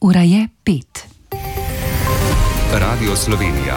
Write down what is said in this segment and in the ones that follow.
Ura je 5. Radio Slovenija.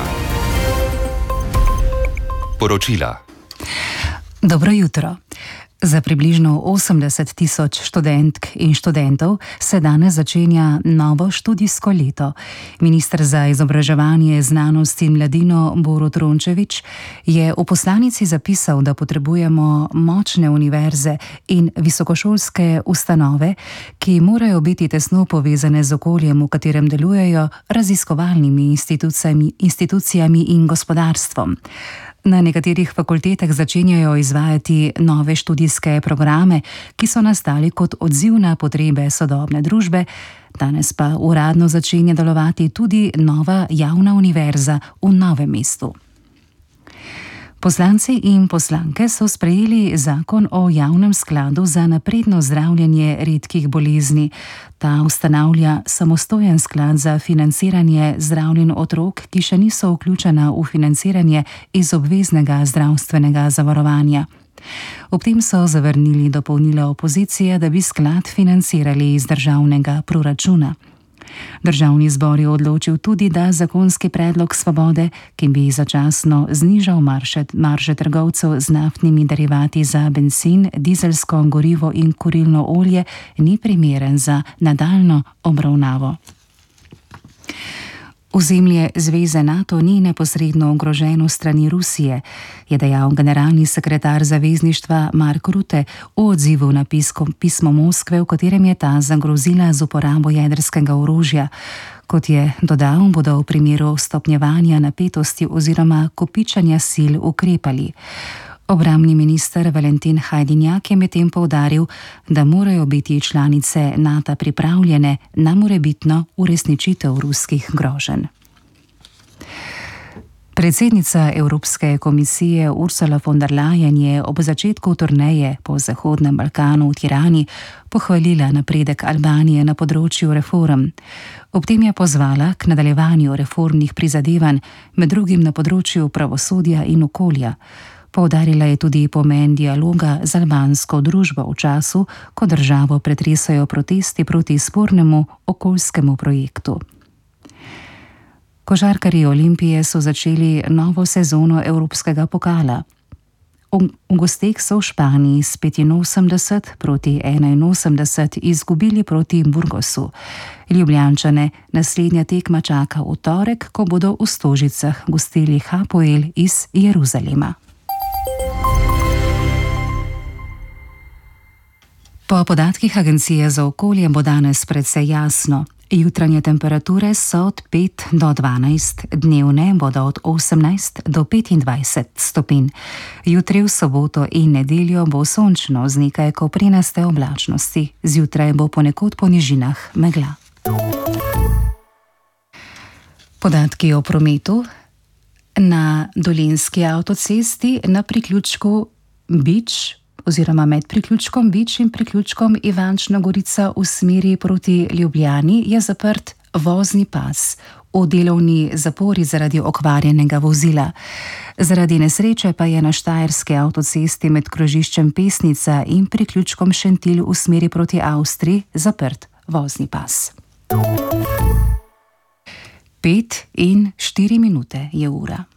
Poročila. Dobro jutro. Za približno 80 tisoč študentk in študentov se danes začenja novo študijsko leto. Minister za izobraževanje, znanost in mladino Borut Rončević je v poslanici zapisal, da potrebujemo močne univerze in visokošolske ustanove, ki morajo biti tesno povezane z okoljem, v katerem delujejo, raziskovalnimi institucijami in gospodarstvom. Na nekaterih fakultetah začenjajo izvajati nove študijske programe, ki so nastali kot odziv na potrebe sodobne družbe, danes pa uradno začenja delovati tudi nova javna univerza v Novem mestu. Poslanci in poslanke so sprejeli zakon o javnem skladu za napredno zdravljenje redkih bolezni. Ta ustanavlja samostojen sklad za financiranje zdravljenj otrok, ki še niso vključena v financiranje iz obveznega zdravstvenega zavarovanja. Ob tem so zavrnili dopolnila opozicije, da bi sklad financirali iz državnega proračuna. Državni zbor je odločil tudi, da zakonski predlog Svobode, ki bi začasno znižal marže trgovcev z naftnimi derivati za bencin, dizelsko gorivo in kurilno olje, ni primeren za nadaljnjo obravnavo. Ozemlje zveze NATO ni neposredno ogroženo strani Rusije, je dejal generalni sekretar zavezništva Mark Rutte v odzivu na pismo Moskve, v katerem je ta zagrozila z uporabo jedrskega orožja. Kot je dodal, bodo v primeru stopnjevanja napetosti oziroma kopičanja sil ukrepali. Obrambni minister Valentin Hajdinjak je medtem poudaril, da morajo biti članice NATO pripravljene na morebitno uresničitev ruskih groženj. Predsednica Evropske komisije Ursula von der Leyen je ob začetku turneje po Zahodnem Balkanu v Tirani pohvalila napredek Albanije na področju reform. Ob tem je pozvala k nadaljevanju reformnih prizadevanj, med drugim na področju pravosodja in okolja. Poudarila je tudi pomen dialoga z albansko družbo v času, ko državo pretresajo protesti proti spornemu okoljskemu projektu. Košarkarji Olimpije so začeli novo sezono Evropskega pokala. V gosteh so v Španiji s 85-81 izgubili proti Burgosu. Ljubljančane naslednja tekma čaka v torek, ko bodo v Stožicah gostili Hapoel iz Jeruzalema. Po podatkih Agencije za okolje bo danes precej jasno. Jutranje temperature so od 5 do 12, dnevne bodo od 18 do 25 stopinj. Jutri v soboto in nedeljo bo sončno z nekaj koprenaste oblačnosti, zjutraj bo ponekod po nižinah megla. Podatki o prometu. Na Dolenjski avtocesti na priključku Bič oziroma med priključkom Bič in priključkom Ivančna Gorica v smeri proti Ljubljani je zaprt vozni pas v delovni zapori zaradi okvarjenega vozila. Zaradi nesreče pa je na Štajerski avtocesti med krožiščem Pesnica in priključkom Šentilj v smeri proti Avstriji zaprt vozni pas. 5:04 je ura.